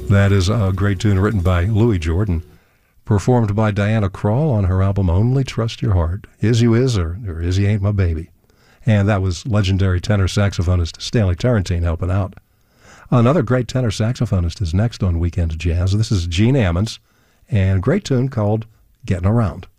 That is a great tune written by Louis Jordan, performed by Diana Krall on her album Only Trust Your Heart. Is You Is or Is You Ain't My Baby. And that was legendary tenor saxophonist Stanley Tarantine helping out. Another great tenor saxophonist is next on Weekend Jazz. This is Gene Ammons, and a great tune called Getting Around.